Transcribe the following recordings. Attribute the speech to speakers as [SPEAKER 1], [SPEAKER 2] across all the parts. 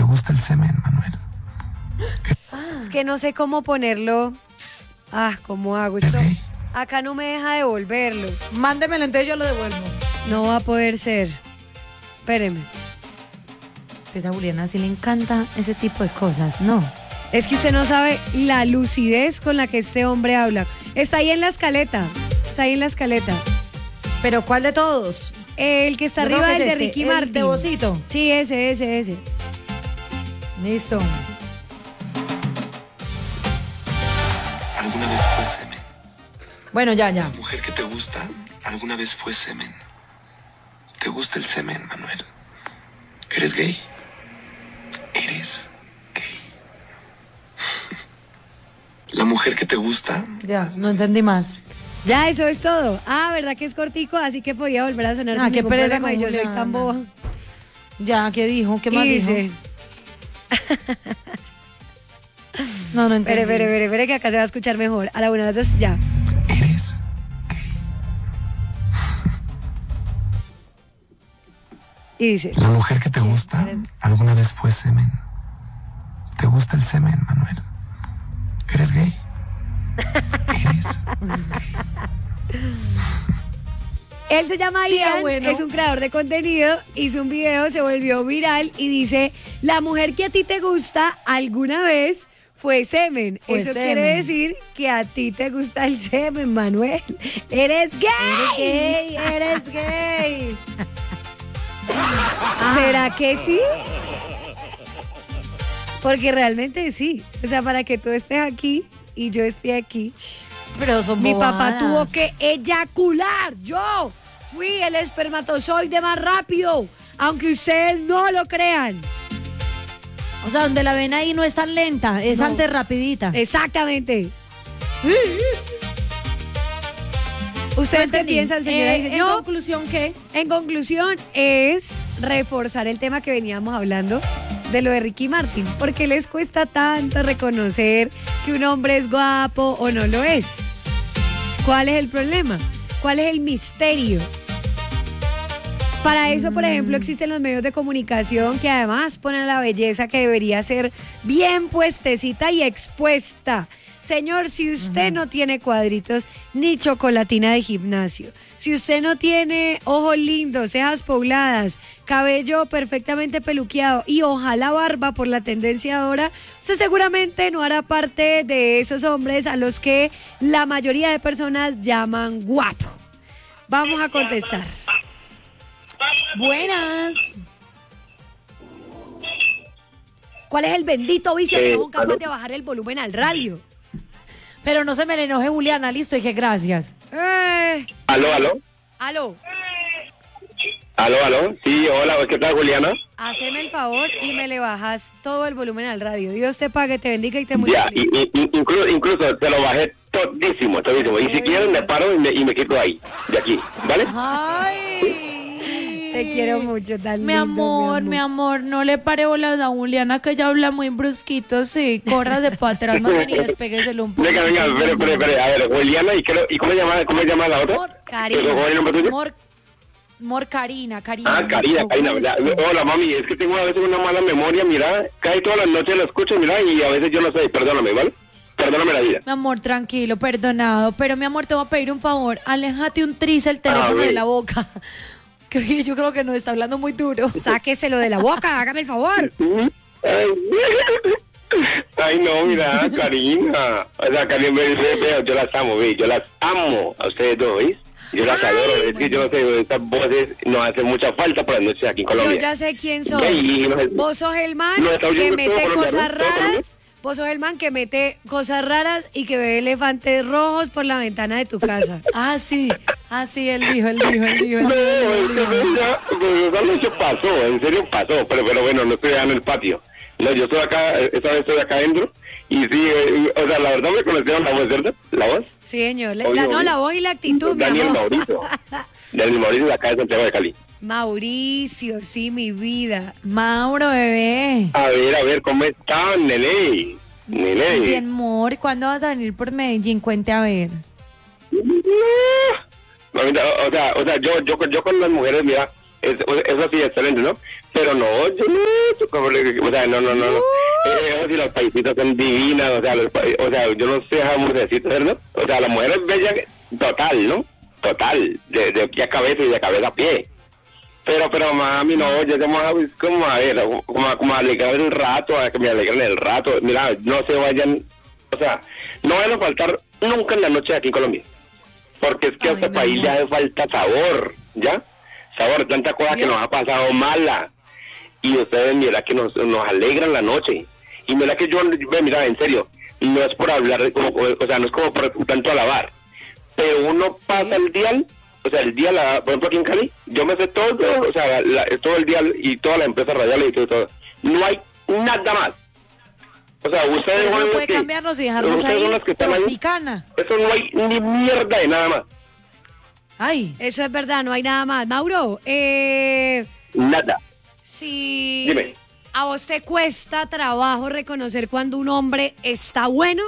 [SPEAKER 1] gusta el semen, Manuel?
[SPEAKER 2] Es que no sé cómo ponerlo. ¿Cómo hago
[SPEAKER 1] ¿Es
[SPEAKER 2] esto?
[SPEAKER 1] gay?
[SPEAKER 2] Acá no me deja devolverlo.
[SPEAKER 3] Mándemelo, entonces yo lo devuelvo.
[SPEAKER 2] No va a poder ser. Espéreme.
[SPEAKER 3] Pues a Juliana sí le encanta ese tipo de cosas, ¿no?
[SPEAKER 2] Es que usted no sabe la lucidez con la que este hombre habla. Está ahí en la escaleta. Está ahí en la escaleta.
[SPEAKER 3] ¿Pero cuál de todos?
[SPEAKER 2] El que está
[SPEAKER 3] Yo creo
[SPEAKER 2] arriba,
[SPEAKER 3] que
[SPEAKER 2] el
[SPEAKER 3] es
[SPEAKER 2] de
[SPEAKER 3] este,
[SPEAKER 2] Ricky
[SPEAKER 3] el
[SPEAKER 2] Martin.
[SPEAKER 3] de Bocito.
[SPEAKER 2] Sí, ese.
[SPEAKER 3] Listo.
[SPEAKER 1] ¿Alguna vez fue semen?
[SPEAKER 3] Bueno, ya.
[SPEAKER 1] ¿La mujer que te gusta alguna vez fue semen? ¿Te gusta el semen, Manuel? ¿Eres gay? ¿Eres gay? ¿La mujer que te gusta?
[SPEAKER 3] Ya, no entendí más.
[SPEAKER 2] Ya, eso es todo. ¿Verdad que es cortico? Así que podía volver a sonar sin
[SPEAKER 3] qué
[SPEAKER 2] ningún
[SPEAKER 3] pereza
[SPEAKER 2] problema y
[SPEAKER 3] con
[SPEAKER 2] yo soy
[SPEAKER 3] Juliana.
[SPEAKER 2] tan boba.
[SPEAKER 3] Ya, ¿qué dijo? ¿Qué más
[SPEAKER 2] Y
[SPEAKER 3] dijo?
[SPEAKER 2] dice,
[SPEAKER 3] No entendí.
[SPEAKER 2] espere, que acá se va a escuchar mejor. A la una, a las dos, ya.
[SPEAKER 1] ¿Eres gay?
[SPEAKER 2] Y dice,
[SPEAKER 1] ¿La mujer que te gusta alguna vez fue semen? ¿Te gusta el semen, Manuel? ¿Eres gay? ¿Eres gay?
[SPEAKER 2] él se llama
[SPEAKER 3] Sí,
[SPEAKER 2] Ian,
[SPEAKER 3] bueno.
[SPEAKER 2] es un creador de contenido, hizo un video, se volvió viral y dice, la mujer que a ti te gusta alguna vez fue semen.
[SPEAKER 3] Fue
[SPEAKER 2] Eso
[SPEAKER 3] semen.
[SPEAKER 2] quiere decir que a ti te gusta el semen, Manuel. ¡Eres gay!
[SPEAKER 3] Eres gay.
[SPEAKER 2] ¿Será que sí? Porque realmente sí. O sea, para que tú estés aquí y yo esté aquí,
[SPEAKER 3] Pero son
[SPEAKER 2] mi papá
[SPEAKER 3] bobadas.
[SPEAKER 2] tuvo que eyacular. Yo fui el espermatozoide más rápido, aunque ustedes no lo crean.
[SPEAKER 3] O sea, donde la ven ahí no es tan lenta, es
[SPEAKER 2] No.
[SPEAKER 3] antes rapidita.
[SPEAKER 2] Exactamente. ¿Ustedes qué
[SPEAKER 3] entendí.
[SPEAKER 2] piensan, señora y
[SPEAKER 3] En
[SPEAKER 2] señor?
[SPEAKER 3] conclusión, ¿qué?
[SPEAKER 2] En conclusión, es reforzar el tema que veníamos hablando de lo de Ricky Martin. ¿Por qué les cuesta tanto reconocer que un hombre es guapo o no lo es? ¿Cuál es el problema? ¿Cuál es el misterio? Para eso, por ejemplo, existen los medios de comunicación que además ponen a la belleza que debería ser bien puestecita y expuesta. Señor, si usted no tiene cuadritos ni chocolatina de gimnasio, si usted no tiene ojos lindos, cejas pobladas, cabello perfectamente peluqueado y ojalá barba por la tendencia ahora, usted seguramente no hará parte de esos hombres a los que la mayoría de personas llaman guapo. Vamos a contestar.
[SPEAKER 3] Buenas.
[SPEAKER 2] ¿Cuál es el bendito vicio que no son capaz
[SPEAKER 4] aló.
[SPEAKER 2] de bajar el volumen al radio?
[SPEAKER 3] Pero no se me le enoje, Juliana, listo, y que gracias.
[SPEAKER 4] ¿Aló? ¿Aló? Sí, hola, ¿qué tal, Juliana?
[SPEAKER 2] Haceme el favor y me le bajas todo el volumen al radio. Dios te pague, te bendiga y te
[SPEAKER 4] Ya,
[SPEAKER 2] multiplique.
[SPEAKER 4] incluso te lo bajé todísimo. Y si quieres me paro y me quedo ahí, de aquí, ¿vale?
[SPEAKER 3] Ay.
[SPEAKER 2] Te quiero mucho, tan
[SPEAKER 3] Mi
[SPEAKER 2] lindo,
[SPEAKER 3] amor, no le pare bolas a Juliana, que ella habla muy brusquito, sí. Corra de para atrás, más bien, y despégueselo un poco.
[SPEAKER 4] Venga, espere. A ver, Juliana, ¿y cómo se llama la otra?
[SPEAKER 2] Karina.
[SPEAKER 4] ¿Cómo es el nombre tuyo?
[SPEAKER 3] Karina.
[SPEAKER 4] Karina. Hola, mami, es que tengo a veces una mala memoria, mira, cae todas las noches, la escucho, mira, y a veces yo no sé, perdóname, ¿vale? Perdóname la vida.
[SPEAKER 3] Mi amor, tranquilo, perdonado. Pero mi amor, te voy a pedir un favor. Aléjate un tris el teléfono
[SPEAKER 4] ver.
[SPEAKER 3] de la boca. Que yo creo que nos está hablando muy duro.
[SPEAKER 2] Sáqueselo de la boca, hágame el favor.
[SPEAKER 4] Ay, no, mira, Karina. O sea, Karina, yo las amo, ¿ves? Yo las amo a ustedes dos, ¿veis? Yo las adoro. Es que yo no sé, estas voces nos hacen mucha falta para las noches aquí en
[SPEAKER 2] Yo
[SPEAKER 4] Colombia.
[SPEAKER 2] ya sé quién
[SPEAKER 4] Ve,
[SPEAKER 2] soy.
[SPEAKER 4] y
[SPEAKER 2] Vos sos el man
[SPEAKER 4] nos está
[SPEAKER 2] que
[SPEAKER 4] oyendo
[SPEAKER 2] mete
[SPEAKER 4] todo Colombia,
[SPEAKER 2] cosas
[SPEAKER 4] ¿no? ¿Todo Colombia?
[SPEAKER 2] raras. Vos sos el man que mete cosas raras y que ve elefantes rojos por la ventana de tu casa.
[SPEAKER 3] Sí, él dijo.
[SPEAKER 4] No, es que mira, pues, esa noche pasó, en serio pasó, pero bueno, no estoy en el patio. No, yo estoy acá, esta vez estoy acá adentro, y sí, o sea, la verdad me conocieron la voz, ¿cierto? ¿La voz?
[SPEAKER 2] Sí, señor.
[SPEAKER 4] Obvio.
[SPEAKER 2] La voz y la actitud, mi
[SPEAKER 4] Daniel
[SPEAKER 2] amor.
[SPEAKER 4] Mauricio. Daniel Mauricio de acá de Santiago de Cali.
[SPEAKER 2] Mauricio, sí, mi vida.
[SPEAKER 3] Mauro, bebé.
[SPEAKER 4] A ver, ¿cómo están, nene?
[SPEAKER 3] Bien, amor, ¿cuándo vas a venir por Medellín? Cuente a ver.
[SPEAKER 4] Mamita, o sea, yo con las mujeres, mira, Eso sí, excelente, ¿no? Pero no, yo no, o sea, no. Eso sí, las paisitas son divinas, o sea, yo no sé a mujercitas, ¿verdad? O sea, la mujer es bella total, ¿no? Total, de pie a cabeza y de cabeza a pie. Pero mami, no, ya estamos como a ver, como a alegrar el rato, a que me alegren el rato. Mira, no se vayan, o sea, no van a faltar nunca en la noche aquí en Colombia. Porque es que a este país ya le falta sabor, ¿ya? Sabor, tanta cosa que nos ha pasado mala. Y ustedes, mira, que nos alegran la noche. Y mira que yo, mira, en serio, no es por hablar, o sea, no es como por tanto alabar. Pero uno pasa el día, o sea, el día, por ejemplo, aquí en Cali, yo me sé todo, o sea, todo el día y toda la empresa radial y todo. No hay nada más. O sea, ustedes
[SPEAKER 3] no
[SPEAKER 4] son
[SPEAKER 3] puede cambiarnos y dejarnos ahí tropicana.
[SPEAKER 4] Eso no hay ni mierda de nada más.
[SPEAKER 2] Ay. Eso es verdad, no hay nada más. Mauro,
[SPEAKER 4] nada.
[SPEAKER 2] Si
[SPEAKER 4] Dime.
[SPEAKER 2] a vos te cuesta trabajo reconocer cuando un hombre está bueno.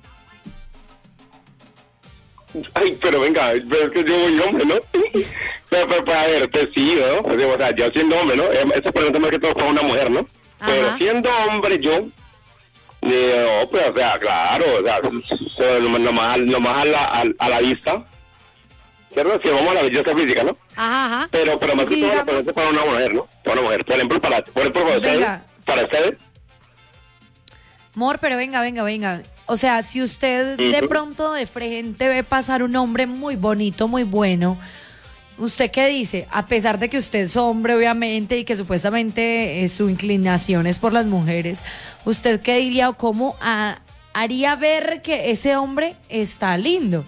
[SPEAKER 4] Ay, pero venga, pero es que yo soy hombre, ¿no? pero a ver, pues sí, ¿no? O sea, yo siendo hombre, ¿no? Esa pregunta más que todo para una mujer, ¿no? Ajá. Pero siendo hombre yo, no, pues, o sea, claro, o sea, nomás a la vista, ¿cierto? Si vamos a la belleza física, ¿no?
[SPEAKER 2] Ajá.
[SPEAKER 4] Pero más que todo, pero eso es para una mujer, ¿no? Para una mujer, por ejemplo, para ustedes.
[SPEAKER 3] Amor, pero venga. O sea, si usted de pronto de frente ve pasar un hombre muy bonito, muy bueno, ¿usted qué dice? A pesar de que usted es hombre, obviamente, y que supuestamente su inclinación es por las mujeres, ¿usted qué diría o cómo haría ver que ese hombre está lindo?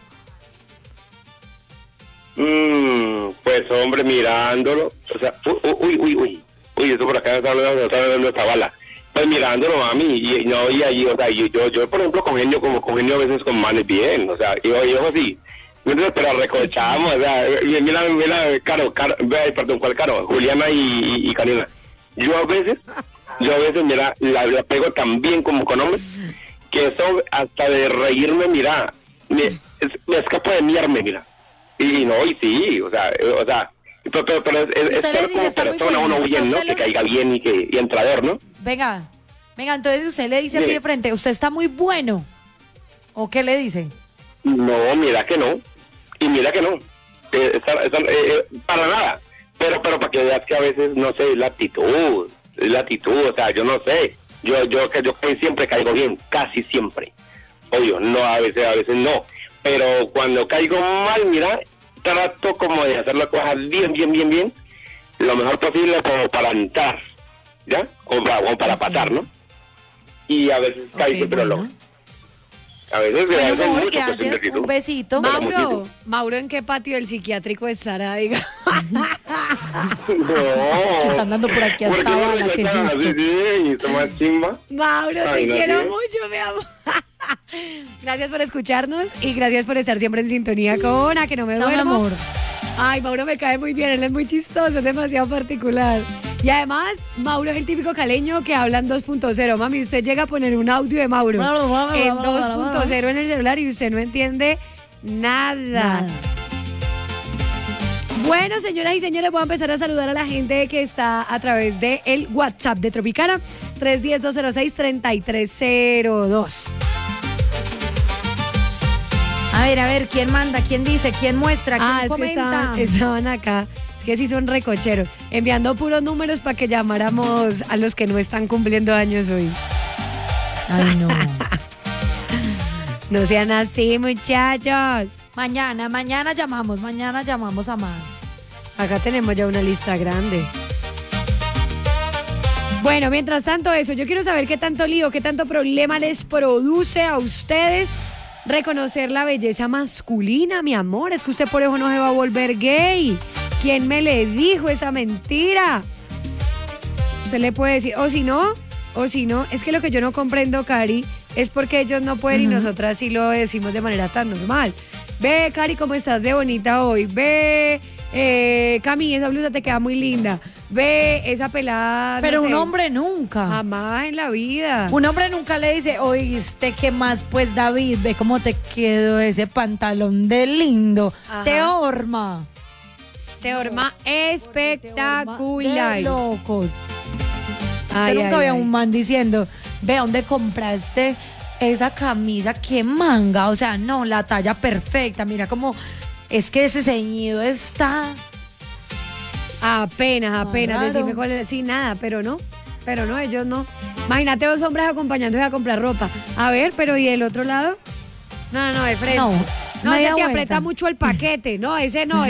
[SPEAKER 4] Pues hombre, mirándolo, o sea, uy, eso por acá está hablando de esta bala. Pues mirándolo, mami, y ahí, o sea, yo por ejemplo congenio a veces con manes bien, o sea, yo así, pero recochamos, o sea, mira, Caro, perdón, ¿cuál Caro? Juliana y Karina. Yo a veces, mira, la pego tan bien como con hombres, que eso hasta de reírme, mira, me escapo de miarme, mira. Y sí, o sea, pero es ser como persona uno bien, ¿no? Que caiga bien y entrador, ¿no?
[SPEAKER 3] Venga, entonces usted le dice así de frente, ¿usted está muy bueno? ¿O qué le dice?
[SPEAKER 4] No, mira que no. Y mira que no. Para nada. Pero para que veas que a veces, no sé, es la actitud, o sea, yo no sé. Yo siempre caigo bien, casi siempre. Obvio, no, a veces no. Pero cuando caigo mal, mira, trato como de hacer las cosas bien, lo mejor posible como para entrar, ¿ya? O para pasar, ¿no? Y a veces caigo, pero no. A veces
[SPEAKER 3] bueno,
[SPEAKER 4] mucho
[SPEAKER 3] haces un besito.
[SPEAKER 2] Mauro, ¿en qué patio del psiquiátrico estará? Diga.
[SPEAKER 4] No.
[SPEAKER 3] Que están dando por aquí hasta ahora, qué susto.
[SPEAKER 4] Sí, toma chimba.
[SPEAKER 2] Mauro, te quiero mucho, mi amor. Gracias por escucharnos y gracias por estar siempre en sintonía con A Que No Me Duermo.
[SPEAKER 3] Amor.
[SPEAKER 2] Ay, Mauro me cae muy bien, él es muy chistoso, es demasiado particular. Y además, Mauro es el típico caleño que habla en 2.0. Mami, usted llega a poner un audio de Mauro en 2.0 en el celular y usted no entiende nada. Bueno, señoras y señores, voy a empezar a saludar a la gente que está a través del WhatsApp de Tropicana, 310-206-3302.
[SPEAKER 3] A ver, ¿quién manda? ¿Quién dice? ¿Quién muestra? ¿Quién comenta?
[SPEAKER 2] Que estaban acá. Es que sí son recocheros. Enviando puros números para que llamáramos a los que no están cumpliendo años hoy.
[SPEAKER 3] Ay, no.
[SPEAKER 2] No sean así, muchachos.
[SPEAKER 3] Mañana llamamos a Man.
[SPEAKER 2] Acá tenemos ya una lista grande. Bueno, mientras tanto eso, yo quiero saber qué tanto lío, qué tanto problema les produce a ustedes reconocer la belleza masculina, mi amor. Es que usted por eso no se va a volver gay. ¿Quién me le dijo esa mentira? Usted le puede decir, o si no, es que lo que yo no comprendo, Cari, es porque ellos no pueden y nosotras sí lo decimos de manera tan normal. Ve, Cari, cómo estás de bonita hoy. Ve, Cami, esa blusa te queda muy linda. Ve, esa pelada.
[SPEAKER 3] Pero
[SPEAKER 2] no
[SPEAKER 3] un
[SPEAKER 2] sé,
[SPEAKER 3] hombre nunca.
[SPEAKER 2] Jamás en la vida.
[SPEAKER 3] Un hombre nunca le dice, oíste, ¿qué más? Pues, David, ve cómo te quedó ese pantalón de lindo.
[SPEAKER 2] Ajá.
[SPEAKER 3] Te horma.
[SPEAKER 2] Te horma espectacular.
[SPEAKER 3] De locos.
[SPEAKER 2] Ay,
[SPEAKER 3] Yo nunca
[SPEAKER 2] ay,
[SPEAKER 3] había
[SPEAKER 2] ay.
[SPEAKER 3] un man diciendo, ve, ¿dónde compraste esa camisa? ¿Qué manga? O sea, no, la talla perfecta. Mira cómo es que ese ceñido está...
[SPEAKER 2] Apenas,
[SPEAKER 3] raro.
[SPEAKER 2] decime cuál es. Sí, nada, pero no, ellos no. Imagínate dos hombres acompañándose a comprar ropa. A ver, pero ¿y del otro lado? No, de frente.
[SPEAKER 3] No,
[SPEAKER 2] No,
[SPEAKER 3] media
[SPEAKER 2] ese te
[SPEAKER 3] vuelta.
[SPEAKER 2] aprieta mucho el paquete. No, ese no.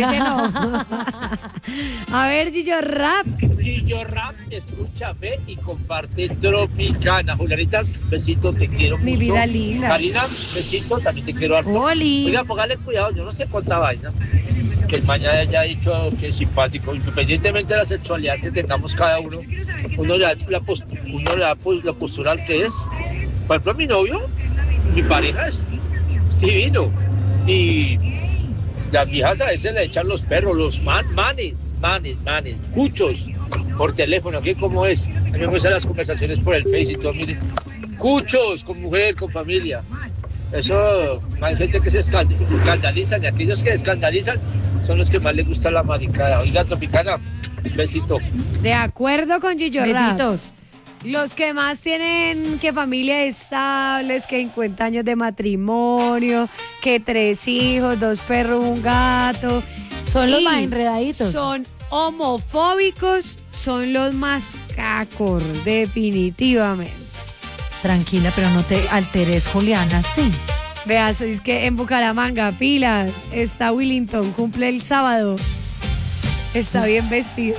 [SPEAKER 2] A ver, Gillo Rap.
[SPEAKER 5] Gillo Rap, escucha, ve y comparte Tropicana. Julianita, besito, te quiero
[SPEAKER 2] Mi
[SPEAKER 5] mucho.
[SPEAKER 2] vida linda.
[SPEAKER 5] Karina, besito, también te quiero harto.
[SPEAKER 3] Oli.
[SPEAKER 5] Oiga, póngale cuidado, yo no sé cuánta vaina. Que el mañana haya dicho que es simpático, independientemente de la sexualidad que tengamos cada uno, uno le da la postura al que es. Por ejemplo, mi novio, mi pareja es divino. Y las viejas a veces le echan los perros, los manes, cuchos, por teléfono, aquí como es. A mí me gustan las conversaciones por el Face y todo, mire, cuchos, con mujer, con familia. Eso, hay gente que se escandalizan y aquellos que escandalizan son los que más les gusta la maricada. Oiga, Tropicana, besito.
[SPEAKER 2] De acuerdo con Gillo Rap.
[SPEAKER 3] Besitos.
[SPEAKER 2] Los que más tienen que familia estables, que 50 años de matrimonio, que 3 hijos, 2 perros, un gato.
[SPEAKER 3] Son los
[SPEAKER 2] Y
[SPEAKER 3] más enredaditos.
[SPEAKER 2] Son homofóbicos, son los más cacor, definitivamente.
[SPEAKER 3] Tranquila, pero no te alteres, Juliana, sí.
[SPEAKER 2] Veas, es que en Bucaramanga, pilas, está Willington, cumple el sábado. Está bien vestido.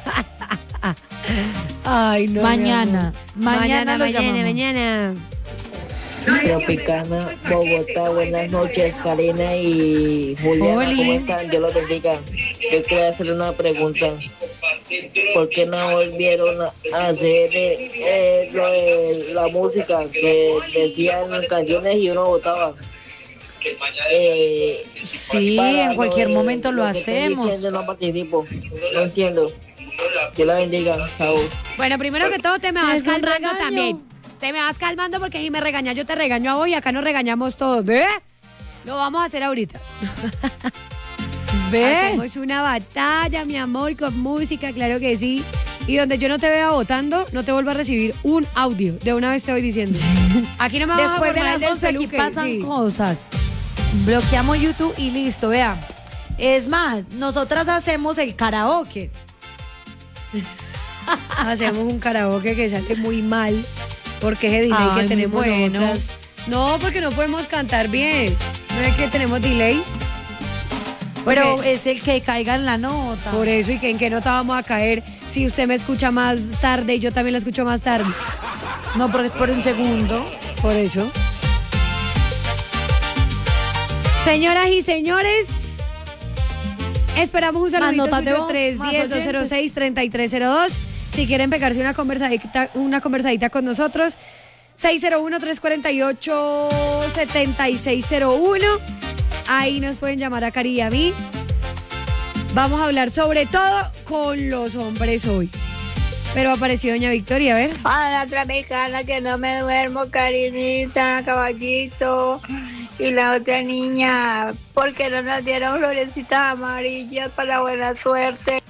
[SPEAKER 2] Ay, no.
[SPEAKER 3] Mañana lo llamamos.
[SPEAKER 2] Mañana.
[SPEAKER 6] Tropicana, Bogotá, buenas noches, Karina y Juliana,
[SPEAKER 3] Oli.
[SPEAKER 6] ¿cómo están? Dios los bendiga. Yo quería hacerle una pregunta. ¿Por qué no volvieron a hacer lo de la música que decían canciones y uno votaba?
[SPEAKER 3] Sí,
[SPEAKER 6] Para
[SPEAKER 3] en cualquier
[SPEAKER 6] lo de-
[SPEAKER 3] momento lo
[SPEAKER 6] que estoy
[SPEAKER 3] hacemos.
[SPEAKER 6] diciendo, no participo, no entiendo. Dios la bendiga, chao.
[SPEAKER 2] Bueno, primero que todo te me vas
[SPEAKER 3] Es un
[SPEAKER 2] calmando
[SPEAKER 3] regaño.
[SPEAKER 2] también. Te me vas calmando porque si me regañas yo te regaño a vos y acá nos regañamos todos. ¿Ve? Lo vamos a hacer ahorita.
[SPEAKER 3] Ve.
[SPEAKER 2] Hacemos una batalla, mi amor, con música, claro que sí. Y donde yo no te vea votando, no te vuelvo a recibir un audio. De una vez te voy diciendo. Aquí no me vas a
[SPEAKER 3] Después de
[SPEAKER 2] formar
[SPEAKER 3] las
[SPEAKER 2] el
[SPEAKER 3] 11 aquí
[SPEAKER 2] despeluque,
[SPEAKER 3] pasan
[SPEAKER 2] sí.
[SPEAKER 3] cosas. Bloqueamos YouTube y listo, vea. Es más, nosotras hacemos el karaoke.
[SPEAKER 2] Hacemos un karaoke que sale muy mal. Porque ese delay
[SPEAKER 3] Ay,
[SPEAKER 2] que tenemos
[SPEAKER 3] muy bueno.
[SPEAKER 2] nosotras. No, porque no podemos cantar bien. No es que tenemos delay.
[SPEAKER 3] Pero
[SPEAKER 2] Porque-
[SPEAKER 3] es el que caiga en la nota.
[SPEAKER 2] Por eso, y que en qué nota vamos a caer si usted me escucha más tarde y yo también la escucho más tarde.
[SPEAKER 3] No, porque es por un segundo.
[SPEAKER 2] Por eso. Señoras y señores, esperamos un
[SPEAKER 3] Más
[SPEAKER 2] saludito
[SPEAKER 3] notas de
[SPEAKER 2] suyo
[SPEAKER 3] voz,
[SPEAKER 2] 310-206-3302. Si quieren pegarse una conversadita con nosotros, 601-348-7601. Ahí nos pueden llamar a Cari y a mí. Vamos a hablar sobre todo con los hombres hoy. Pero apareció doña Victoria, a ver.
[SPEAKER 7] Hola, Tropicana, que no me duermo, Karinita, caballito. Y la otra niña, porque no nos dieron florecitas amarillas para buena suerte.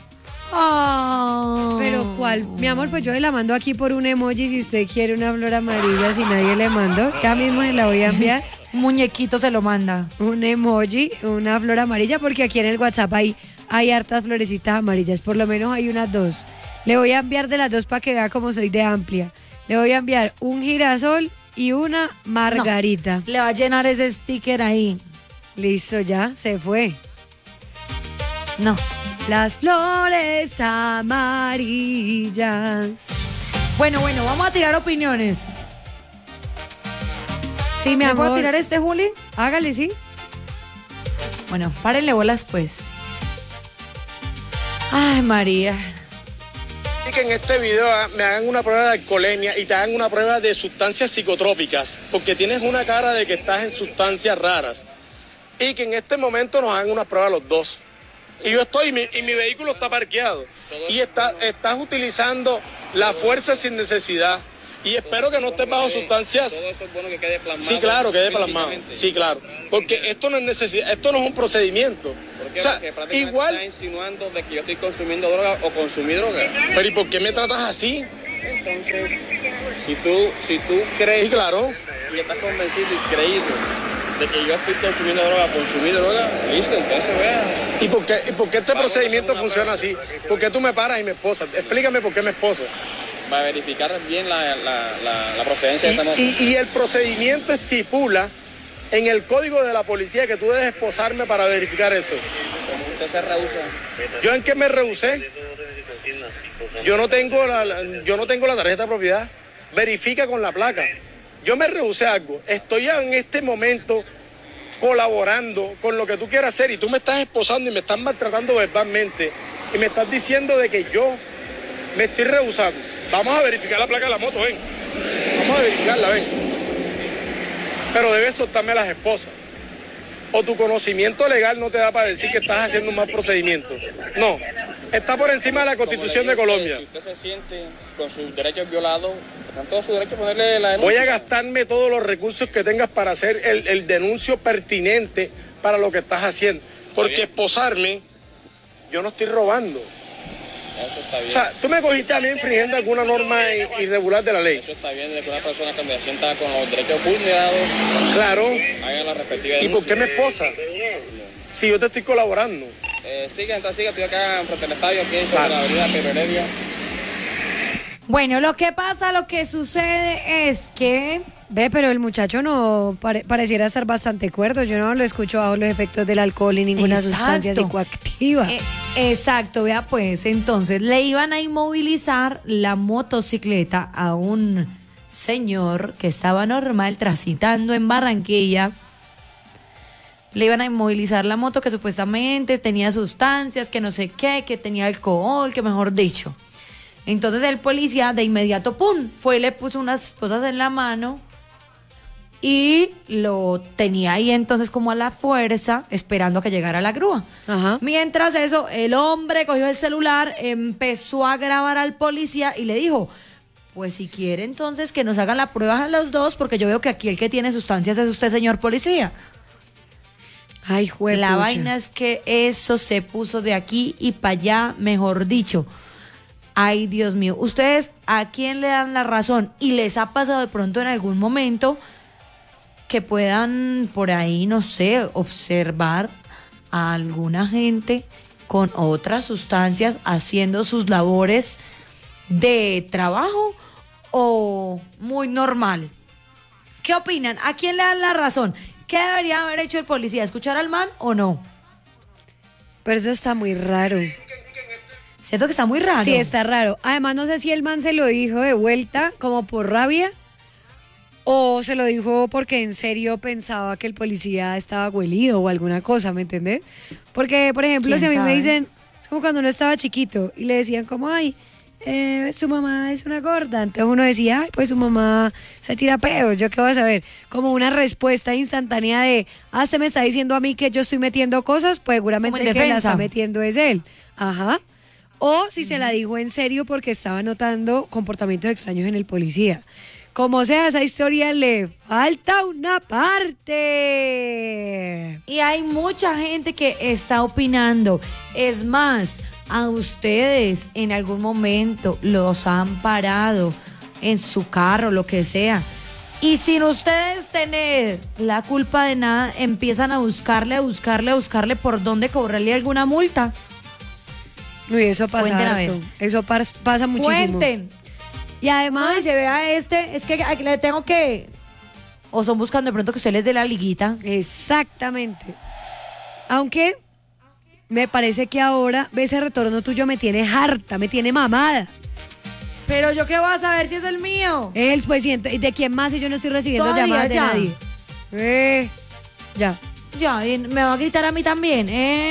[SPEAKER 2] Pero ¿cuál? Mi amor, pues yo le la mando aquí por un emoji si usted quiere una flor amarilla, si nadie le mandó. Ya mismo se la voy a enviar.
[SPEAKER 3] Un muñequito se lo manda.
[SPEAKER 2] Un emoji, una flor amarilla, porque aquí en el WhatsApp hay hartas florecitas amarillas, por lo menos hay unas 2. Le voy a enviar de las 2 para que vea cómo soy de amplia. Le voy a enviar un girasol y una margarita.
[SPEAKER 3] Le va a llenar ese sticker ahí.
[SPEAKER 2] Listo, ya, se fue.
[SPEAKER 3] No.
[SPEAKER 2] Las flores amarillas.
[SPEAKER 3] Bueno, vamos a tirar opiniones.
[SPEAKER 2] Sí, mi
[SPEAKER 3] ¿Me
[SPEAKER 2] amor.
[SPEAKER 3] puedo tirar este, Juli?
[SPEAKER 2] Hágale, sí.
[SPEAKER 3] Bueno, párenle bolas, pues. Ay, María.
[SPEAKER 8] Y que en este video me hagan una prueba de alcoholemia y te hagan una prueba de sustancias psicotrópicas, porque tienes una cara de que estás en sustancias raras. Y que en este momento nos hagan una prueba los dos. Y yo estoy, y mi vehículo está parqueado. Y estás utilizando la fuerza sin necesidad. Y espero que no estés bajo sustancias.
[SPEAKER 9] Todo eso es bueno que quede plasmado.
[SPEAKER 8] Sí, claro, quede plasmado. Sí, claro. Porque esto no es necesidad, esto no es un procedimiento.
[SPEAKER 9] Porque
[SPEAKER 8] o sea, igual.
[SPEAKER 9] estás insinuando de que yo estoy consumiendo droga o consumí droga.
[SPEAKER 8] Pero ¿y por qué me tratas así?
[SPEAKER 9] Entonces, si tú crees.
[SPEAKER 8] Sí, claro.
[SPEAKER 9] Y estás convencido y creído de que yo estoy consumiendo droga, consumí droga, listo, entonces vea.
[SPEAKER 8] ¿Y por qué este procedimiento funciona así? ¿Por qué tú me paras y mi esposa? Explícame por qué mi esposa.
[SPEAKER 9] Va a verificar bien la procedencia de esta moto.
[SPEAKER 8] Y el procedimiento estipula en el código de la policía que tú debes esposarme para verificar eso.
[SPEAKER 9] ¿Cómo usted se rehúsa?
[SPEAKER 8] ¿Yo en qué me rehusé? Yo no tengo la tarjeta de propiedad. Verifica con la placa. Yo me rehusé a algo. Estoy en este momento colaborando con lo que tú quieras hacer y tú me estás esposando y me estás maltratando verbalmente y me estás diciendo de que yo me estoy rehusando. Vamos a verificar la placa de la moto, ven. Vamos a verificarla, ven. Pero debes soltarme las esposas. O tu conocimiento legal no te da para decir que estás haciendo un mal procedimiento. No, está por encima de la Constitución de Colombia.
[SPEAKER 9] Si usted se siente con sus derechos violados, están todos sus derechos a ponerle la denuncia.
[SPEAKER 8] Voy a gastarme todos los recursos que tengas para hacer el denuncio pertinente para lo que estás haciendo. Porque esposarme, yo no estoy robando.
[SPEAKER 9] Eso está bien.
[SPEAKER 8] O sea, tú me cogiste a mí infringiendo alguna norma irregular de la ley.
[SPEAKER 9] Eso está bien, de que una persona que me sienta con los derechos vulnerados,
[SPEAKER 8] claro,
[SPEAKER 9] haga la respectiva denuncia.
[SPEAKER 8] ¿Y por qué me esposa? Si yo te estoy colaborando.
[SPEAKER 9] Siga, estoy acá en frente al estadio, aquí en la avenida Pedro Heredia.
[SPEAKER 3] Bueno, lo que sucede es que...
[SPEAKER 2] Ve, pero el muchacho no pareciera estar bastante cuerdo. Yo no lo escucho bajo los efectos del alcohol y ninguna sustancia psicoactiva.
[SPEAKER 3] Exacto, vea pues, entonces le iban a inmovilizar la motocicleta a un señor que estaba normal transitando en Barranquilla. Le iban a inmovilizar la moto que supuestamente tenía sustancias, que no sé qué, que tenía alcohol, que mejor dicho. Entonces el policía de inmediato, ¡pum!, fue y le puso unas cosas en la mano y lo tenía ahí entonces como a la fuerza, esperando a que llegara la grúa.
[SPEAKER 2] Ajá.
[SPEAKER 3] Mientras eso, el hombre cogió el celular, empezó a grabar al policía y le dijo, pues si quiere entonces que nos hagan la prueba a los dos, porque yo veo que aquí el que tiene sustancias es usted, señor policía.
[SPEAKER 2] Ay, juez.
[SPEAKER 3] La vaina es que eso se puso de aquí y para allá, mejor dicho. Ay, Dios mío, ¿ustedes a quién le dan la razón? ¿Y les ha pasado de pronto en algún momento que puedan por ahí, no sé, observar a alguna gente con otras sustancias haciendo sus labores de trabajo o muy normal? ¿Qué opinan? ¿A quién le dan la razón? ¿Qué debería haber hecho el policía? ¿Escuchar al man o no?
[SPEAKER 2] Pero eso está muy raro.
[SPEAKER 3] ¿Cierto que está muy raro?
[SPEAKER 2] Sí, está raro. Además, no sé si el man se lo dijo de vuelta, como por rabia, o se lo dijo porque en serio pensaba que el policía estaba huelido o alguna cosa, ¿me entendés? Porque, por ejemplo, si a mí me dicen, es como cuando uno estaba chiquito y le decían como, ay, su mamá es una gorda. Entonces uno decía, ay, pues su mamá se tira pedos, ¿yo qué voy a saber? Como una respuesta instantánea de, se me está diciendo a mí que yo estoy metiendo cosas, pues seguramente el que la está metiendo es él. Ajá. O si se la dijo en serio porque estaba notando comportamientos extraños en el policía. Como sea, esa historia le falta una parte.
[SPEAKER 3] Y hay mucha gente que está opinando. Es más, a ustedes en algún momento los han parado en su carro, lo que sea. Y sin ustedes tener la culpa de nada, empiezan a buscarle por dónde cobrarle alguna multa.
[SPEAKER 2] Uy, eso pasa harto. Eso pasa muchísimo.
[SPEAKER 3] Cuenten.
[SPEAKER 2] Y además...
[SPEAKER 3] Ay, se vea es que le tengo que... O son buscando de pronto que usted les dé la liguita.
[SPEAKER 2] Exactamente. Aunque me parece que ahora ese retorno tuyo me tiene harta, me tiene mamada.
[SPEAKER 3] Pero yo qué voy a saber si es el mío.
[SPEAKER 2] Pues ¿de quién más si yo no estoy recibiendo llamadas de nadie? Ya.
[SPEAKER 3] Ya, y me va a gritar a mí también.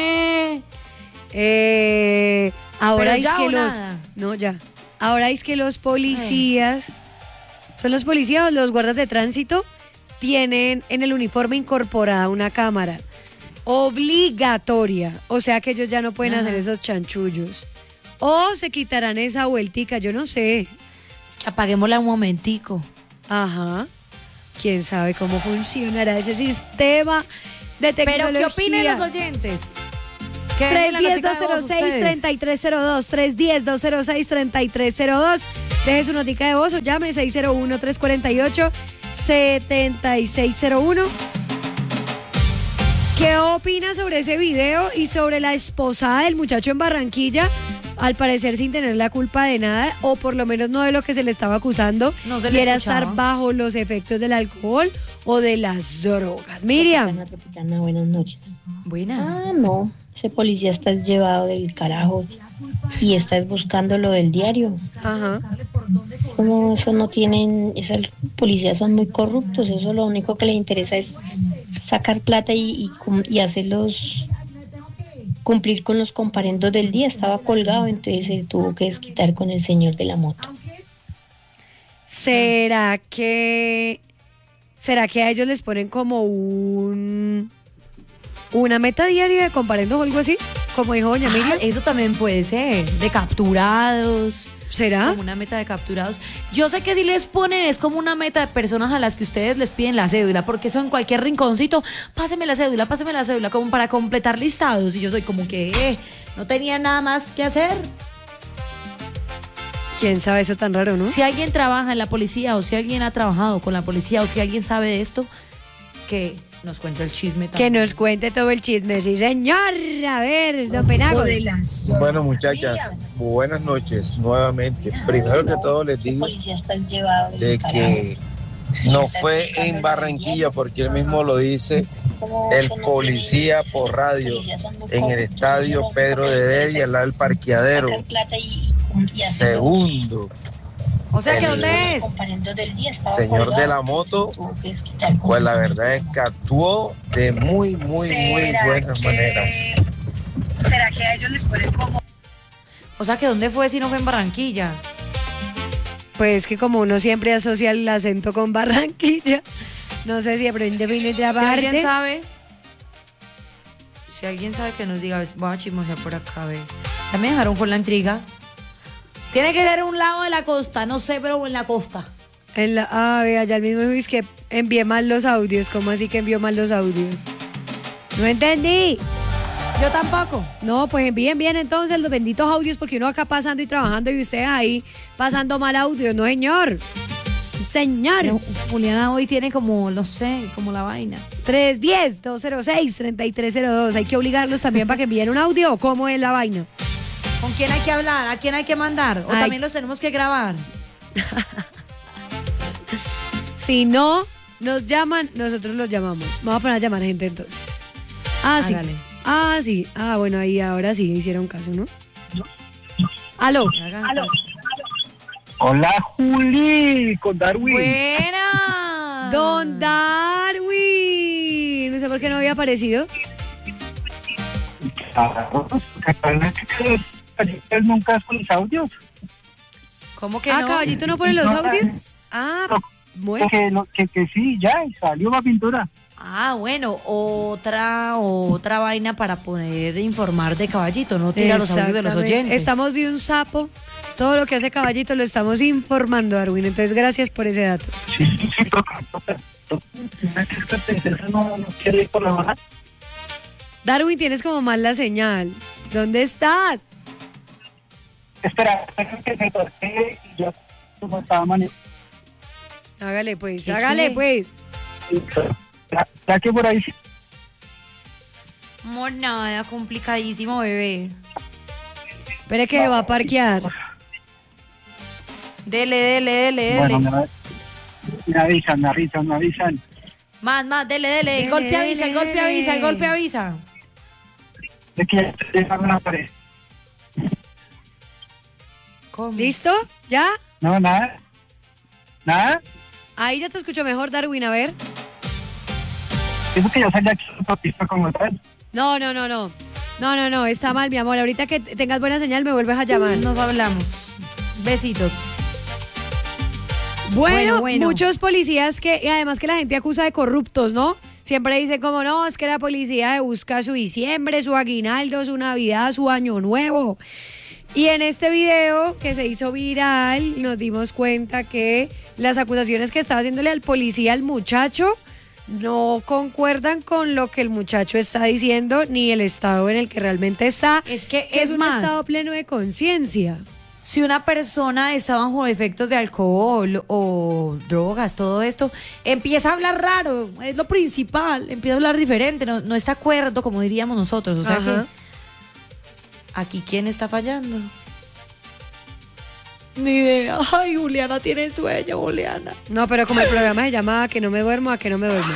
[SPEAKER 2] Ahora
[SPEAKER 3] es
[SPEAKER 2] que los...
[SPEAKER 3] nada.
[SPEAKER 2] No, ya. Ahora es que los policías... ¿Son los policías o los guardas de tránsito? Tienen en el uniforme incorporada una cámara obligatoria. O sea que ellos ya no pueden hacer esos chanchullos. O se quitarán esa vueltica, yo no sé.
[SPEAKER 3] Apaguémosla un momentico.
[SPEAKER 2] Ajá. ¿Quién sabe cómo funcionará ese sistema de tecnología?
[SPEAKER 3] Pero, ¿qué opinan los oyentes? ¿Qué dejen la notica de voz ustedes?
[SPEAKER 2] 310-206-3302, 310-206-3302. Deje su notica de voz o llame 601-348-7601. ¿Qué opina sobre ese video y sobre la esposada del muchacho en Barranquilla? Al parecer sin tener la culpa de nada, o por lo menos no de lo que se le estaba acusando,
[SPEAKER 3] No se
[SPEAKER 2] y
[SPEAKER 3] le
[SPEAKER 2] era
[SPEAKER 3] escuchaba.
[SPEAKER 2] estar bajo los efectos del alcohol o de las drogas. Miriam.
[SPEAKER 10] Capitana, buenas noches.
[SPEAKER 3] Buenas.
[SPEAKER 10] Ah, no, ese policía está llevado del carajo y está buscando lo del diario.
[SPEAKER 2] Ajá.
[SPEAKER 10] Eso no tienen, esos policías son muy corruptos, eso lo único que les interesa es sacar plata y hacerlos cumplir con los comparendos del día. Estaba colgado, entonces se tuvo que desquitar con el señor de la moto.
[SPEAKER 2] ¿Será que a ellos les ponen como una meta diaria de comparendos o algo así? Como dijo doña Miriam.
[SPEAKER 3] Eso también puede ser. De capturados.
[SPEAKER 2] ¿Será?
[SPEAKER 3] Como una meta de capturados. Yo sé que si les ponen es como una meta de personas a las que ustedes les piden la cédula, porque eso en cualquier rinconcito, páseme la cédula, como para completar listados. Y yo soy como que no tenía nada más que hacer.
[SPEAKER 2] ¿Quién sabe eso tan raro, no?
[SPEAKER 3] Si alguien trabaja en la policía, o si alguien ha trabajado con la policía, o si alguien sabe de esto, que nos cuente el chisme también.
[SPEAKER 2] Que nos cuente todo el chisme, sí, señor. A ver, don Penagos.
[SPEAKER 11] Bueno, muchachas, buenas noches nuevamente. Primero que todo les digo de que no fue en Barranquilla, porque él mismo lo dice el policía por radio en el estadio Pedro de Heredia, al lado del parqueadero. Segundo,
[SPEAKER 3] O sea, ¿que dónde es?
[SPEAKER 11] señor de la moto, pues la verdad es que actuó de muy buenas maneras.
[SPEAKER 2] ¿Será que a ellos les ponen como?
[SPEAKER 3] O sea, ¿que dónde fue si no fue en Barranquilla?
[SPEAKER 2] Pues que como uno siempre asocia el acento con Barranquilla, no sé si aprende vino de
[SPEAKER 3] Si alguien
[SPEAKER 2] aparte.
[SPEAKER 3] sabe que nos diga, voy a chismosear por acá, a ver. Ya me dejaron con la intriga. Tiene que ser un lado de la costa, no sé, pero en la costa.
[SPEAKER 2] Vea, ya el mismo es que envié mal los audios. ¿Cómo así que envió mal los audios? No entendí.
[SPEAKER 3] Yo tampoco.
[SPEAKER 2] No, pues envíen bien entonces los benditos audios, porque uno acá pasando y trabajando y ustedes ahí pasando mal audio. No, señor. Señor.
[SPEAKER 3] Pero Juliana hoy tiene como, no sé, como la vaina.
[SPEAKER 2] 310-206-3302. Hay que obligarlos también para que envíen un audio. ¿Cómo es la vaina?
[SPEAKER 3] ¿Con quién hay que hablar? ¿A quién hay que mandar? ¿O también los tenemos que grabar?
[SPEAKER 2] Si no nos llaman, nosotros los llamamos. Vamos a poner a llamar gente entonces. Sí.
[SPEAKER 3] Hágale.
[SPEAKER 2] Sí. Bueno, ahí ahora sí hicieron caso, ¿no? Aló.
[SPEAKER 12] Hola, Juli, con Darwin.
[SPEAKER 3] ¡Buena!
[SPEAKER 2] Don Darwin. No sé por qué no había aparecido.
[SPEAKER 12] Nunca con los audios.
[SPEAKER 3] ¿Cómo que no?
[SPEAKER 2] ¿Caballito no pone los audios? Bueno.
[SPEAKER 12] Que sí, ya, salió la pintura.
[SPEAKER 3] Bueno, otra vaina para poder informar de Caballito, no tirar los audios de los oyentes.
[SPEAKER 2] Estamos de un sapo. Todo lo que hace Caballito lo estamos informando, Darwin. Entonces, gracias por ese dato.
[SPEAKER 12] Sí, no quiere ir por la baja.
[SPEAKER 2] Darwin, tienes como mal la señal. ¿Dónde estás?
[SPEAKER 12] Espera, que se corte y yo como estaba manejando.
[SPEAKER 2] Hágale pues.
[SPEAKER 12] Ya que por ahí.
[SPEAKER 3] Amor, nada, complicadísimo, bebé.
[SPEAKER 2] Espere que va a parquear.
[SPEAKER 3] Dele.
[SPEAKER 12] Bueno, me avisan.
[SPEAKER 3] Más, dele. El golpe avisa.
[SPEAKER 12] De que ya dejaron la pared.
[SPEAKER 3] ¿Cómo?
[SPEAKER 2] ¿Listo? ¿Ya?
[SPEAKER 12] No, nada.
[SPEAKER 2] Ahí ya te escucho mejor, Darwin, a ver.
[SPEAKER 12] Eso que yo salí aquí en la pista como tal.
[SPEAKER 2] No, está mal, mi amor. Ahorita que tengas buena señal me vuelves a llamar.
[SPEAKER 3] Nos hablamos. Besitos.
[SPEAKER 2] Bueno, muchos policías y además que la gente acusa de corruptos, ¿no? Siempre dicen como, no, es que la policía busca su diciembre, su aguinaldo, su Navidad, su año nuevo. Y en este video que se hizo viral, nos dimos cuenta que las acusaciones que estaba haciéndole al policía al muchacho no concuerdan con lo que el muchacho está diciendo ni el estado en el que realmente está.
[SPEAKER 3] Es que
[SPEAKER 2] es
[SPEAKER 3] es
[SPEAKER 2] un
[SPEAKER 3] más,
[SPEAKER 2] estado pleno de conciencia.
[SPEAKER 3] si una persona está bajo efectos de alcohol o drogas, todo esto, empieza a hablar raro, es lo principal, empieza a hablar diferente, no está de acuerdo, como diríamos nosotros. O sea
[SPEAKER 2] Ajá.
[SPEAKER 3] que aquí, ¿quién está fallando? Ni idea. Ay, Juliana tiene sueño, Juliana.
[SPEAKER 2] No, pero como el programa se llama ¿A que no me duermo? ¿A que no me duermo?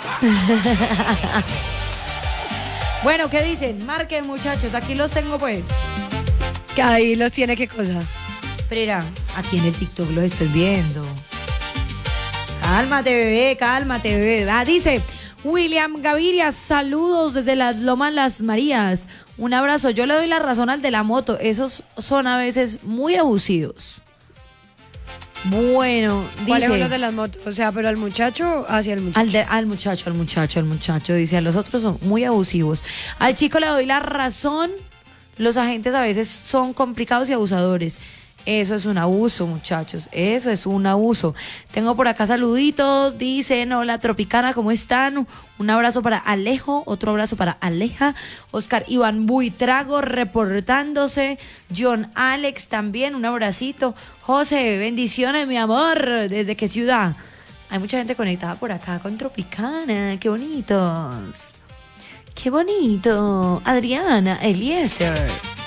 [SPEAKER 3] Bueno, ¿qué dicen? Marquen, muchachos, aquí los tengo pues.
[SPEAKER 2] Que ahí los tiene, ¿qué cosa?
[SPEAKER 3] Espera, aquí en el TikTok los estoy viendo. Cálmate, bebé. Ah, dice William Gaviria, saludos desde las Lomas Las Marías. Un abrazo. Yo le doy la razón al de la moto. Esos son a veces muy abusivos. Bueno,
[SPEAKER 2] ¿Cuáles son
[SPEAKER 3] dice...
[SPEAKER 2] los de las motos? O sea, pero al muchacho, hacia el muchacho.
[SPEAKER 3] Al muchacho. Dice, a los otros son muy abusivos. Al chico le doy la razón. Los agentes a veces son complicados y abusadores. Eso es un abuso, muchachos. Eso es un abuso. Tengo por acá saluditos. Dicen, hola, Tropicana, ¿cómo están? Un abrazo para Alejo, otro abrazo para Aleja. Oscar Iván Buitrago reportándose. John Alex también, un abracito. José, bendiciones, mi amor. ¿Desde qué ciudad? Hay mucha gente conectada por acá con Tropicana. Qué bonitos. Qué bonito. Adriana, Eliezer.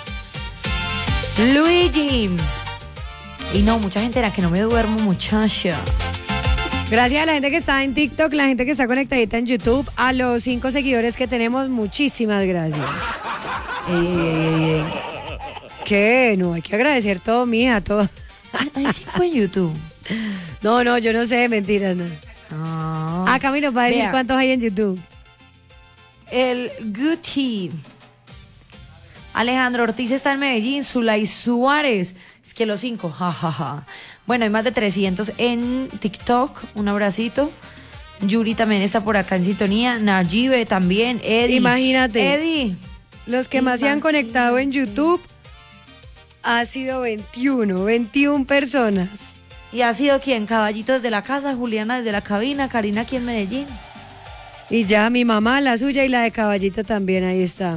[SPEAKER 3] Luigi. Y no, mucha gente era que no me duermo, muchacha.
[SPEAKER 2] Gracias a la gente que está en TikTok, la gente que está conectadita en YouTube, a los 5 seguidores que tenemos, muchísimas gracias. ¿Qué? No, hay que agradecer todo, mija, todo.
[SPEAKER 3] Hay 5 en YouTube.
[SPEAKER 2] No, yo no sé, mentiras, no. Acá me nos va a decir cuántos hay en YouTube.
[SPEAKER 3] El Guti. Alejandro Ortiz está en Medellín. Zulay Suárez. Es que los 5, jajaja. Bueno, hay más de 300 en TikTok. Un abracito. Yuri también está por acá en sintonía. Nayibe también. Eddie.
[SPEAKER 2] Imagínate.
[SPEAKER 3] Eddie.
[SPEAKER 2] Los que más se han conectado en YouTube ha sido 21 personas.
[SPEAKER 3] ¿Y ha sido quién? Caballito desde la casa, Juliana desde la cabina, Karina aquí en Medellín.
[SPEAKER 2] Y ya mi mamá, la suya y la de Caballito también, ahí está.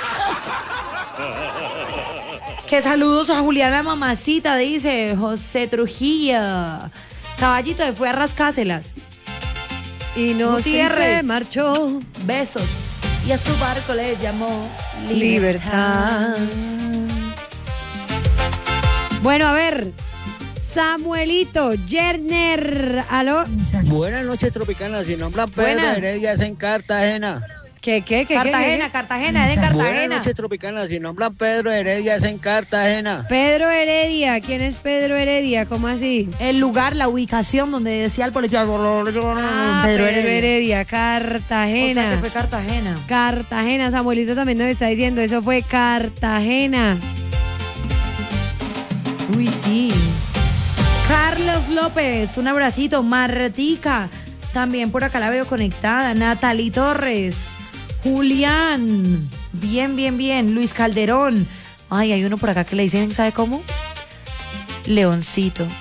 [SPEAKER 3] Que saludos a Juliana mamacita, dice José Trujillo. Caballito se fue a rascáselas.
[SPEAKER 2] Y no
[SPEAKER 3] Gutiérrez
[SPEAKER 2] se marchó.
[SPEAKER 3] Besos. Y a su barco le llamó
[SPEAKER 2] Libertad. Bueno, a ver. Samuelito Yerner. ¿Aló?
[SPEAKER 13] Buenas noches, Tropicana. Si nombran Pedro Heredia es en Cartagena.
[SPEAKER 2] ¿Qué?
[SPEAKER 3] Cartagena, es de Cartagena.
[SPEAKER 13] Buenas noches, Tropicana. Si nombran Pedro Heredia es en Cartagena.
[SPEAKER 2] Pedro Heredia. ¿Quién es Pedro Heredia? ¿Cómo así?
[SPEAKER 3] El lugar, la ubicación donde decía el policía.
[SPEAKER 2] Pedro Heredia, Cartagena.
[SPEAKER 3] O sea, que fue Cartagena.
[SPEAKER 2] Cartagena. Samuelito también nos está diciendo, eso fue Cartagena.
[SPEAKER 3] Uy, sí. Carlos López, un abracito. Martica, también por acá la veo conectada. Natalie Torres. Julián, bien. Luis Calderón. Ay, hay uno por acá que le dicen, ¿sabe cómo? Leoncito.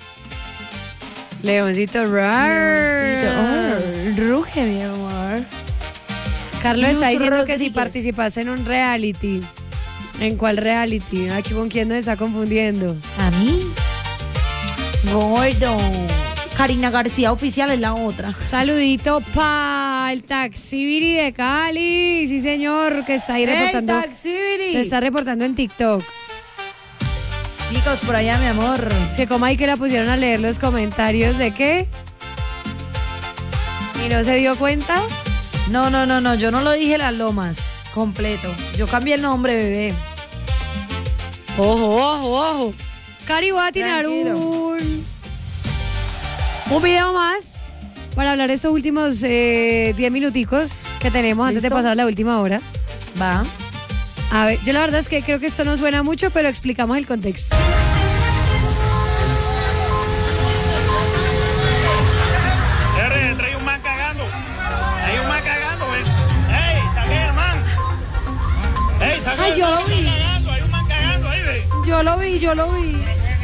[SPEAKER 3] Ruge, mi amor.
[SPEAKER 2] Carlos está
[SPEAKER 3] Luz
[SPEAKER 2] diciendo
[SPEAKER 3] Rodríguez.
[SPEAKER 2] que si participase en un reality. ¿En cuál reality? Aquí con quién nos está confundiendo.
[SPEAKER 3] ¿A mí? Gordo. Karina García oficial es la otra.
[SPEAKER 2] Saludito para el Taxibiri de Cali. Sí, señor, que está ahí reportando.
[SPEAKER 3] Taxibiri!
[SPEAKER 2] Se está reportando en TikTok.
[SPEAKER 3] Chicos, por allá, mi amor.
[SPEAKER 2] Se como ahí que la pusieron a leer los comentarios de qué. ¿Y no se dio cuenta?
[SPEAKER 3] No, yo no lo dije Las Lomas completo. Yo cambié el nombre, bebé.
[SPEAKER 2] Ojo. Cari, voy a tirar un video más para hablar estos últimos 10 minuticos que tenemos antes de
[SPEAKER 3] ¿Listo?
[SPEAKER 2] pasar la última hora.
[SPEAKER 3] Va.
[SPEAKER 2] A ver, yo la verdad es que creo que esto no suena mucho, pero explicamos el contexto.
[SPEAKER 14] Trae un man cagando. Hay un man cagando, ¿eh? ¡Ey, saqué el man! ¡Ey, saqué
[SPEAKER 3] Ay,
[SPEAKER 14] el
[SPEAKER 3] yo
[SPEAKER 14] man!
[SPEAKER 3] lo vi.
[SPEAKER 14] Hay un man cagando ahí, ¿ves?
[SPEAKER 2] vi, yo lo vi.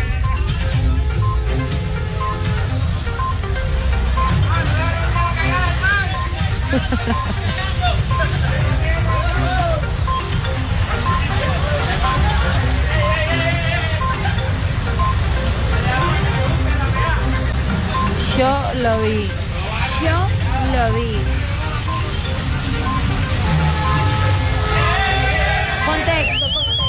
[SPEAKER 3] Yo lo vi. Contexto.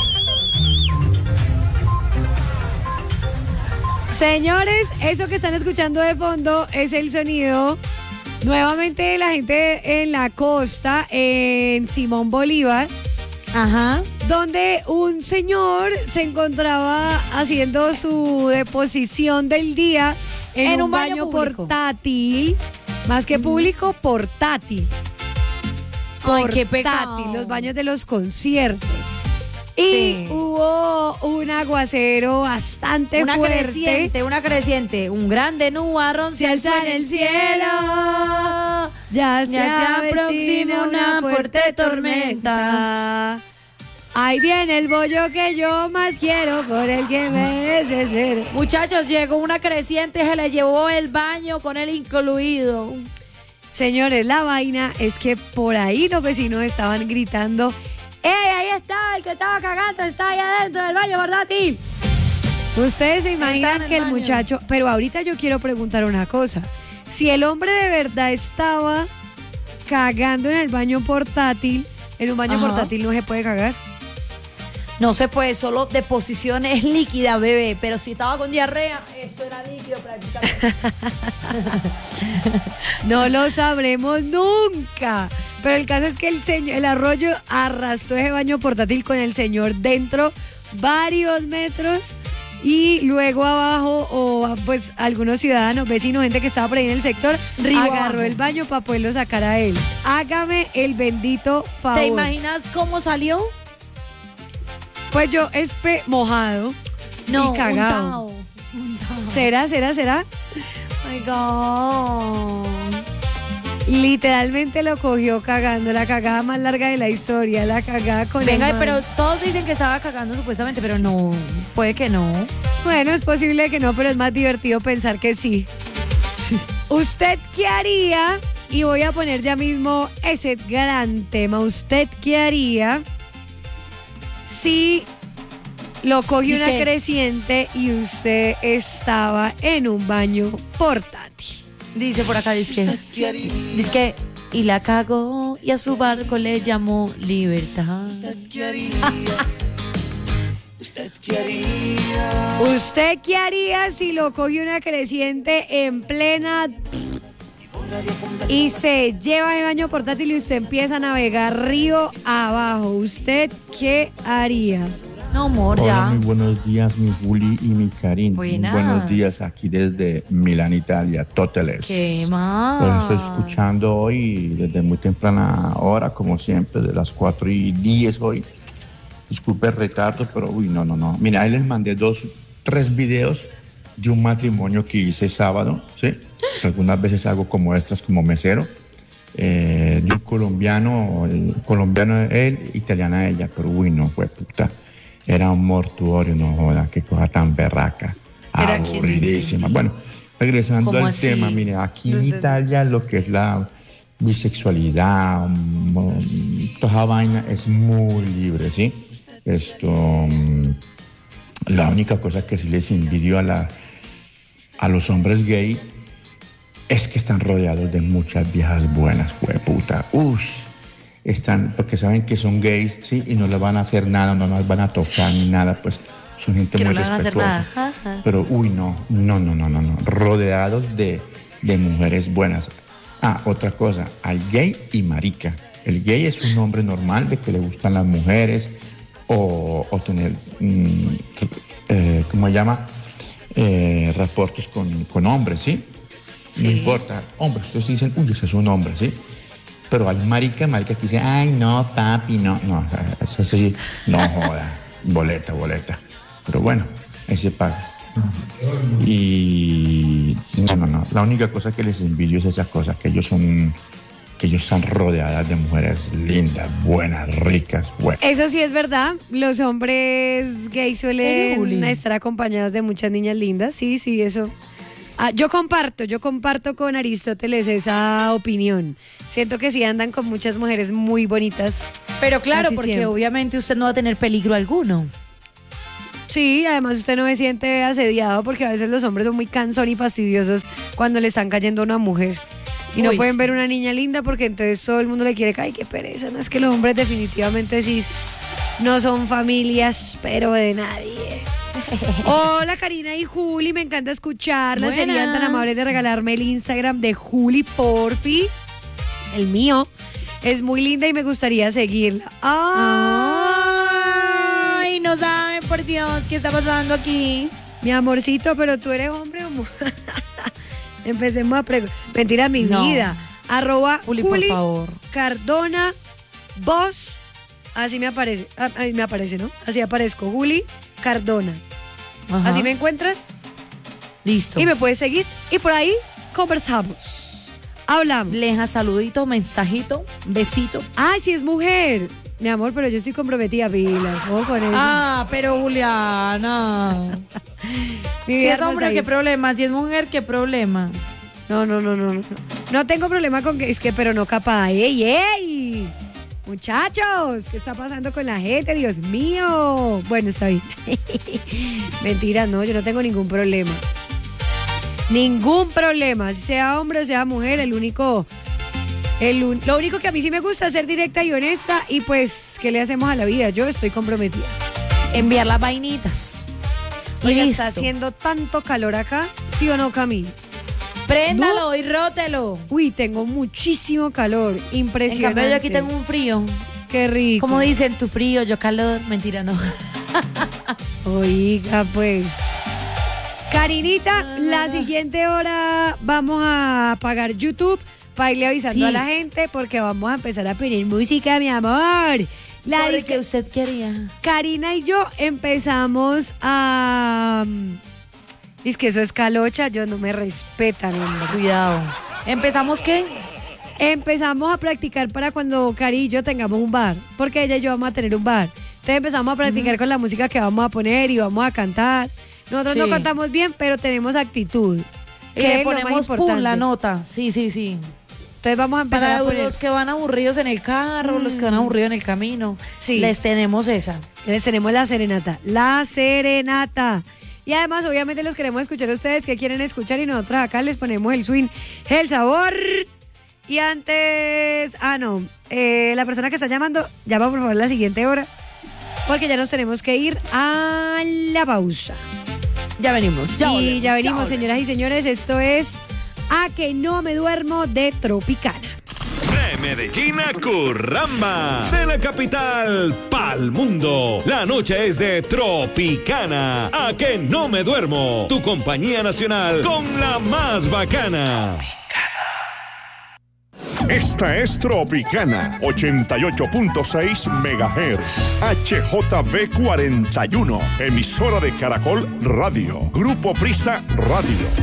[SPEAKER 2] Señores, eso que están escuchando de fondo es el sonido nuevamente de la gente en la costa, en Simón Bolívar.
[SPEAKER 3] Ajá.
[SPEAKER 2] Donde un señor se encontraba haciendo su deposición del día en un baño portátil, más que público, portátil.
[SPEAKER 3] Ay, qué pecado.
[SPEAKER 2] Los baños de los conciertos. Y hubo un aguacero bastante fuerte.
[SPEAKER 3] Una creciente, un grande nubarrón
[SPEAKER 2] se alza en el cielo. Ya se aproxima una fuerte tormenta. Ahí viene el bollo que yo más quiero, por el que me desespero.
[SPEAKER 3] Muchachos, llegó una creciente, se le llevó el baño con él incluido.
[SPEAKER 2] Señores, la vaina es que por ahí los vecinos estaban gritando: ¡Ey, ahí está! El que estaba cagando está ahí adentro del baño portátil. Ustedes se imaginan que el muchacho... Pero ahorita yo quiero preguntar una cosa. Si el hombre de verdad estaba cagando en el baño portátil, en un baño portátil no se puede cagar.
[SPEAKER 3] No se puede, solo deposición es líquida, bebé. Pero si estaba con diarrea, eso era líquido prácticamente.
[SPEAKER 2] No lo sabremos nunca. Pero el caso es que el arroyo arrastró ese baño portátil con el señor dentro varios metros. Y luego abajo, o pues algunos ciudadanos, vecinos, gente que estaba por ahí en el sector, agarró el baño para poderlo sacar a él. Hágame el bendito favor.
[SPEAKER 3] ¿Te imaginas cómo salió?
[SPEAKER 2] Pues yo mojado y cagado.
[SPEAKER 3] Untado.
[SPEAKER 2] ¿Será?
[SPEAKER 3] Oh my God.
[SPEAKER 2] Literalmente lo cogió cagando, la cagada más larga de la historia, la cagada con
[SPEAKER 3] Venga,
[SPEAKER 2] el
[SPEAKER 3] pero todos dicen que estaba cagando supuestamente, pero no, puede que no.
[SPEAKER 2] Bueno, es posible que no, pero es más divertido pensar que sí. ¿Usted qué haría? Y voy a poner ya mismo ese gran tema. ¿Usted qué haría si lo cogió una creciente y usted estaba en un baño portátil?
[SPEAKER 3] Dice por acá, dice que y la cagó y a su barco le llamó Libertad.
[SPEAKER 2] ¿Usted qué haría si lo cogió una creciente en plena y se lleva el baño portátil y usted empieza a navegar río abajo? ¿Usted qué haría?
[SPEAKER 3] No, amor,
[SPEAKER 15] hola,
[SPEAKER 3] ya.
[SPEAKER 15] Muy buenos días, mi Juli y mi Karin.
[SPEAKER 3] Buenas.
[SPEAKER 15] Muy buenos días aquí desde Milán, Italia, Toteles.
[SPEAKER 3] ¿Qué más?
[SPEAKER 15] Los estoy escuchando hoy desde muy temprana hora, como siempre, de las 4:10 hoy. Disculpe el retardo, pero no. Mira, ahí les mandé 3 videos de un matrimonio que hice sábado, ¿sí? Algunas veces hago como extras, como mesero. De un colombiano él, italiana ella, pero no, fue puta. Era un mortuorio, no joda, qué cosa tan berraca, aburridísima. Bueno, regresando al tema, mire, aquí en Italia lo que es la bisexualidad, toda esa vaina es muy libre, ¿sí? La única cosa que sí les envidio a los hombres gay es que están rodeados de muchas viejas buenas, hueputa. Están, porque saben que son gays, sí, y no les van a hacer nada, no nos van a tocar ni nada, pues son gente muy respetuosa. Pero, no, rodeados de mujeres buenas. Otra cosa, hay gay y marica. El gay es un hombre normal de que le gustan las mujeres o tener, ¿cómo se llama? Reportes con hombres, ¿sí? No importa, hombres, ustedes dicen, ese es un hombre, ¿sí? Pero hay marica que dice, ay, no, papi, no, eso sí, no joda, boleta. Pero bueno, ahí se pasa. Y no, la única cosa que les envidio es esa cosa, que ellos son que ellos están rodeadas de mujeres lindas, buenas, ricas, buenas.
[SPEAKER 2] Eso sí es verdad. Los hombres gays suelen estar acompañados de muchas niñas lindas. Sí, eso. Yo comparto con Aristóteles esa opinión. Siento que sí andan con muchas mujeres muy bonitas.
[SPEAKER 3] Pero claro, porque
[SPEAKER 2] siempre.
[SPEAKER 3] obviamente usted no va a tener peligro alguno.
[SPEAKER 2] Sí, además usted no se siente asediado porque a veces los hombres son muy cansones y fastidiosos cuando le están cayendo a una mujer. Y no pueden ver una niña linda porque entonces todo el mundo le quiere caer. ¡Ay, qué pereza! No, es que los hombres definitivamente sí no son familias, pero de nadie. Hola, Karina y Juli, me encanta escucharlas.
[SPEAKER 3] Buenas.
[SPEAKER 2] Serían tan amables de regalarme el Instagram de Juli, porfi. El mío. Es muy linda y me gustaría seguirla.
[SPEAKER 3] ¡Ay! No saben, por Dios, ¿qué está pasando aquí?
[SPEAKER 2] Mi amorcito, pero tú eres hombre o mujer. Empecemos a preguntar. Mentira, mi vida.
[SPEAKER 3] Juli, por favor.
[SPEAKER 2] Cardona, vos. Así me aparece. Me aparece, ¿no? Así aparezco. Juli Cardona.
[SPEAKER 3] Ajá.
[SPEAKER 2] Así me encuentras.
[SPEAKER 3] Listo.
[SPEAKER 2] Y me puedes seguir. Y por ahí conversamos. Hablamos.
[SPEAKER 3] Leja, saludito, mensajito, besito.
[SPEAKER 2] Ay, si es mujer. Mi amor, pero yo estoy comprometida, pilas. Ojo con eso.
[SPEAKER 3] Ah, pero Juliana. Si es hombre, ¿qué problema? Si es mujer, ¿qué problema?
[SPEAKER 2] No. No tengo problema con que es que, pero no capaz. ¡Ey! Muchachos, ¿qué está pasando con la gente? Dios mío. Bueno, está bien. Mentira, no, yo no tengo ningún problema. Ningún problema. Sea hombre o sea mujer, lo único que a mí sí me gusta es ser directa y honesta. Y pues, ¿qué le hacemos a la vida? Yo estoy comprometida.
[SPEAKER 3] Enviar las vainitas.
[SPEAKER 2] Oiga,
[SPEAKER 3] Listo.
[SPEAKER 2] está haciendo tanto calor acá, ¿sí o no, Cami?
[SPEAKER 3] Préndalo y rótelo.
[SPEAKER 2] Uy, tengo muchísimo calor, impresionante.
[SPEAKER 3] En cambio, yo aquí tengo un frío.
[SPEAKER 2] Qué rico.
[SPEAKER 3] Como dicen, tu frío, yo calor. Mentira, no.
[SPEAKER 2] Oiga, pues. Karinita, la siguiente hora vamos a apagar YouTube para irle avisando a la gente porque vamos a empezar a pedir música, mi amor. La
[SPEAKER 3] que usted quería.
[SPEAKER 2] Karina y yo empezamos a... Es que eso es calocha, yo no me respetan, hombre.
[SPEAKER 3] Cuidado. ¿Empezamos qué?
[SPEAKER 2] Empezamos a practicar para cuando Cari y yo tengamos un bar, porque ella y yo vamos a tener un bar. Entonces empezamos a practicar con la música que vamos a poner y vamos a cantar. Nosotros no cantamos bien, pero tenemos actitud.
[SPEAKER 3] Y le ponemos la nota. Sí.
[SPEAKER 2] Entonces vamos a empezar
[SPEAKER 3] para
[SPEAKER 2] a poner...
[SPEAKER 3] los que van aburridos en el carro, los que van aburridos en el camino. Sí. Les tenemos esa.
[SPEAKER 2] Les tenemos la serenata. La serenata. Y además, obviamente, los queremos escuchar a ustedes que quieren escuchar y nosotros acá les ponemos el swing, el sabor. Y antes... la persona que está llamando, llama por favor la siguiente hora, porque ya nos tenemos que ir a la pausa.
[SPEAKER 3] Ya venimos.
[SPEAKER 2] Ya venimos, señoras y señores. Esto es A Que No Me Duermo de Tropicana.
[SPEAKER 16] De Medellín a Curramba, de la capital pa'l mundo. La noche es de Tropicana. A Que No Me Duermo, tu compañía nacional con la más bacana.
[SPEAKER 17] Esta es Tropicana, 88.6 MHz, HJB 41, emisora de Caracol Radio, Grupo Prisa Radio.